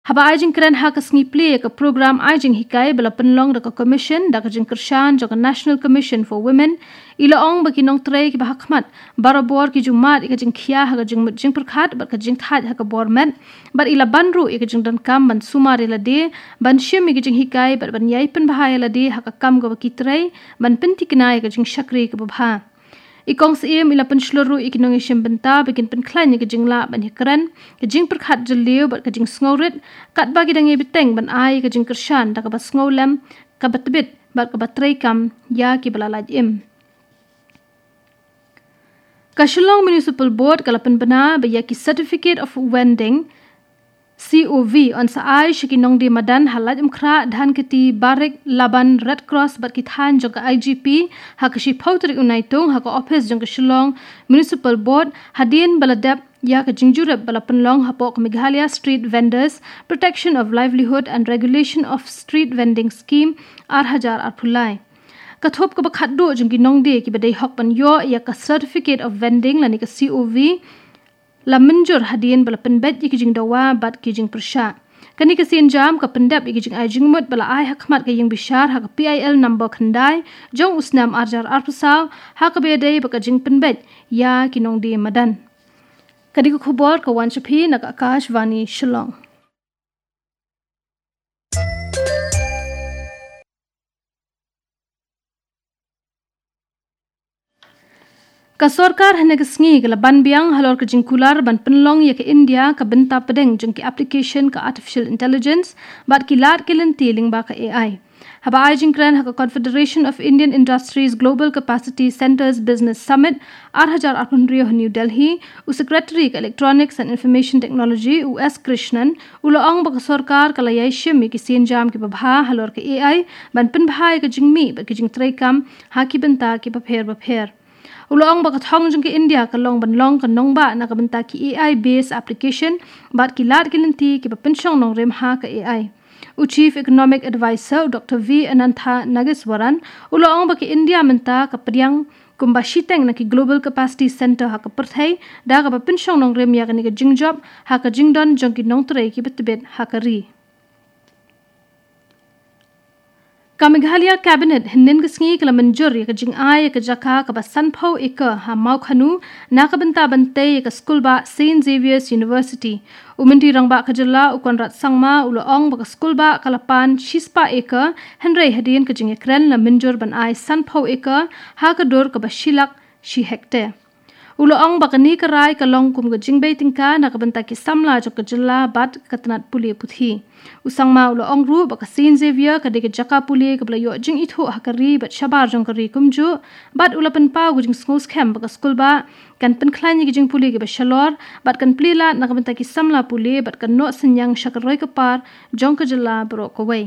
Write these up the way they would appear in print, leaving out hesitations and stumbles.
Haba ajing keren ha ka sngi play ka program ajing hikai bala penlong da ka commission da ka jing kershan jo ka National Commission for Women ila ong baki nong tray ki bahakmat barabor ki jumat ka jing khia ha ka jing mujing perkhat ba ka jing that ha ka bormen bar ila banru ka jing dan kam ban sumari la de ban shim ki jing hikai bar ban yai pen bahaya la de ha ka kam go baki tray ban penti kinai ka jing shakri ka babha Ikong siem ila pensluru ikinong isim benta bikin penklanya ke jingla ban hikran ke jing perkhat jeliu bat ke jing sngorit kat bagi dangi biteng ban ai ke jing kershan da ka bas ngolem ka batbit bat ka batrei kam ya ki balalaj im ka Shillong Municipal Board kalapan bena ba ki certificate of vending COV on saai shikinong di madan halat imkra dhan kiti barik laban Red Cross bat kithan jong ka IGP hakashi pautrik unaitung haka office jong ka Shillong Municipal Board hadin baladap ya ka jingjurep balapan long hapok Meghalaya Street Vendors Protection of Livelihood and Regulation of Street Vending Scheme arhajar arpulai kathop ka bakhatdo jong ginong de ki badai hok pan yo ya ka certificate of vending lani ka COV la menjur hadien bala penbet ki jing dawa bat ki jing persha kani ka sin jam ka pendap ki jing ai jing mut bala ai hakmat ka jing bishar ha ka PIL number khandai jong usnam arjar arpusaw ha ka be dei ba ka jing penbet ya kinong di madan kadi ko khobor ka wanchapi nak Akashvani Shillong ka sarkar hane ka sngi ka ban biang halor ka jingkular ban penlong ya ka India ka benta pedeng jeng ki application ka artificial intelligence bat ki lat kilen tiling ba ka AI haba ai jingkran ha ka Confederation of Indian Industries Global Capacity Centers Business Summit 8,800 New Delhi u secretary ka Electronics and Information Technology US Krishnan uloong ba ka sarkar ka layai shimi ki sinjam ki babha halor ka AI ban pen bhai ka jingmi ba ki jing traikam ha ki benta ki bapher Uloong bakat hong jeng ke India kalong banlong kanong ba na kabenta ki AI based application bat ki lat kilinti ki papensyong nong rem ha ka AI. U Chief Economic Advisor Dr. V. Anantha Nageswaran uloong ba ki India menta ka pediang kumbashiteng na ki Global Capacity Center ha ka perthai da ka papensyong nong rem ya ka ni ka jingjob ha ka jingdon jong ki nong turay ki betibet ha ka ri. Ka Meghalaya Cabinet hinin kesngi kala menjur ya ka jing ai ka jaka ka basan phau eka ha mau khanu na ka benta bante ya ka school ba St Xavier's University uminti rang ba ka jala ukon rat sangma uloong ba ka school ba kalapan shispa eka henrei hadin ka jing ekran la menjur ban ai san phau eka ha ka dor ka bashilak shi hekte uloong ba ka ni ka rai ka long kum ka jing bei tingka na ka benta ki samla jo ka jala bat katnat puli puthi usangma uloong ru ba ka St Xavier ka de ka jaka puli ka bla yo jing itho hakari bat shabar jong ka ri kumju bat ulapan pa gu jing schools camp ba ka school ba kan pen khlani ki jing puli ke ba shalor bat kan plila na ka benta ki samla puli bat kan no senyang shakaroi ka par jong ka jala bro ko wei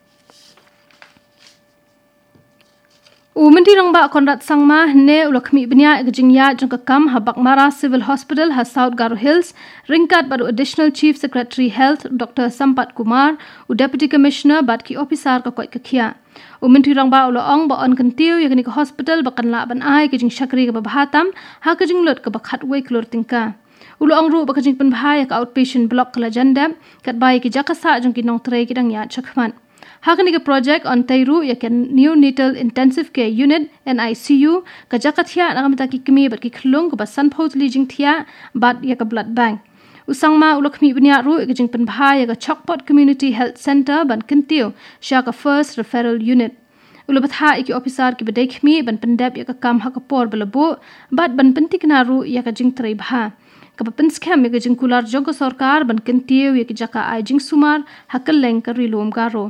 Uminti rang ba konrat sangma ne ulakmi bnya gajingya jong ka kam ha Bakmara Civil Hospital ha South Garo Hills ringkat baru Additional Chief Secretary Health Dr. Sampat Kumar u Deputy Commissioner bat ki officer ka koi ka khia Uminti rang ba uloong ba on kantiu ya ka hospital ba kan la ban ai ka jing shakri ka bahatam ha ka jing lot ka bakhat wei klor tingka uloong ru ba ka jing pen bhai ka outpatient block kala jandam kat bai ki jakasa jong ki nong trai ki dang ya chakman Hakani ka project on Tairu ya kan neonatal intensive care unit NICU ka jakathia na kamta ki kimi bat ki khlung ka basan photli jing thia bat ya ka blood bank usangma ulakmi bnya ru ka jing pen bha ya ka Chokpot Community Health Center ban kintiu sha ka first referral unit ulabatha iki officer ki badai khmi ban pendap ya ka kam ha ka por balabo bat ban pentik na ru ya ka jing trai bha ka pen scam ya ka jing kular jong ka sarkar ban kintiu ya ki jaka ai jing sumar hakal leng ka rilom garo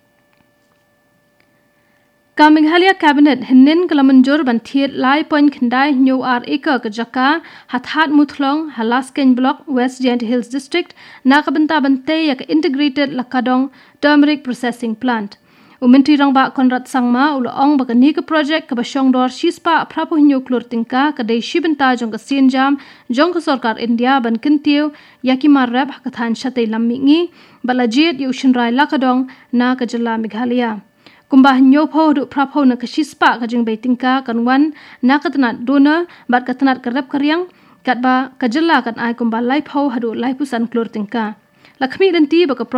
Ka Meghalaya Cabinet hinin kala menjur ban thiet lai point khandai new ar eka ka jaka hathat muthlong halasken block West Giant Hills District na ka benta bante ya ka integrated lakadong turmeric processing plant uminti rang ba konrat sangma uloong ba ka ni ka project ka basyong dor shispa prapo hinyo klor tingka ka dei shibenta jong ka sinjam jong ka sarkar India ban kintiu yaki marrab hakathan shatei lammingi balajit yu shinrai lakadong na ka jala Meghalaya Kumbah nyo pho du prapho na kashispa ka jing baitingka kanwan na katnat dona bat katnat karap karyang kat ba kajala kan ai kumbah lai pho hadu lai pusan klor tingka Lakshmi Lanti baka